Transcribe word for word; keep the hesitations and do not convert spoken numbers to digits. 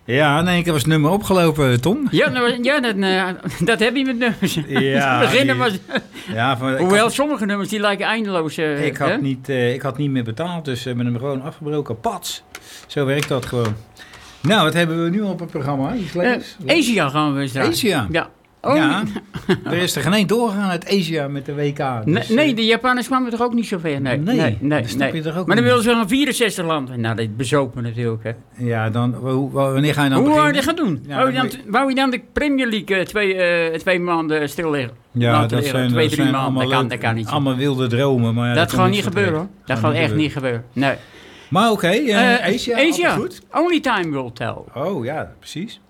Ja, nee, ik heb het nummer opgelopen, Tom. Ja, nou, ja dat, uh, dat heb je met nummers. Ja, beginnen die, was, ja van, hoewel had, sommige nummers die lijken eindeloos. Uh, ik, had hè? niet, uh, ik had niet meer betaald, dus we hebben hem gewoon afgebroken. Pats. Zo werkt dat gewoon. Nou, wat hebben we nu op het programma? Iets lekkers? Uh, Asia gaan we eens draaien. Asia? Ja. Oh. Ja, er is er geen één doorgegaan uit Asia met de W K. Dus, nee, nee, de Japanners kwamen toch ook niet zo ver? Nee, nee, nee, nee, dat snap nee. je toch ook maar dan niet. wilden ze nog vierenzestig landen. Nou, dat bezopen natuurlijk. Hè. Ja, dan, hoe, wanneer ga je dan Hoe wou beginnen? je dat gaan doen? Ja, wou, je dan dan, wou je dan de Premier League uh, twee, uh, twee maanden stil liggen? Ja, Laten dat liggen, zijn, twee, dat drie zijn maanden. allemaal, Dat kan, leuk, dat kan niet. allemaal wilde dromen. Maar ja, dat dat gaat komt niet gebeuren hoor. Dat gaat gaat echt gebeuren. niet gebeuren. Nee. Maar oké, okay, uh, Uh, Asia, Asia. goed. Only time will tell. Oh ja, precies.